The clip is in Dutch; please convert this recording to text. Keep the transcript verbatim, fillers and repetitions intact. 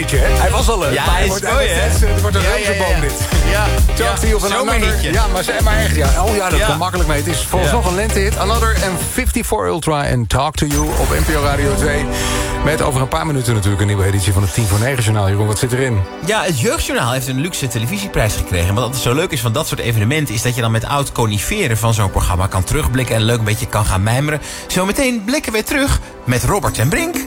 liedje, hè? Hij was al leuk. Ja, maar hij is wordt, mooi, hij hè? wordt, Het wordt een Ja, reuzenboom, ja, ja. dit. Ja, Talk to ja, you van Another. zomerhitje. Ja, maar, zeg maar echt, ja. Oh ja, dat Ja. kan makkelijk mee. Het is volgens Ja. nog een lentehit. Another en vijfenvijftig Ultra en Talk to You op N P O Radio twee. Met over een paar minuten natuurlijk een nieuwe editie van het tien voor negen journaal. Jeroen, wat zit erin? Ja, het Jeugdjournaal heeft een luxe televisieprijs gekregen. Wat altijd zo leuk is van dat soort evenementen... is dat je dan met oud coniferen van zo'n programma kan terugblikken... en leuk een beetje kan gaan mijmeren. Zometeen blikken we terug met Robert en Brink.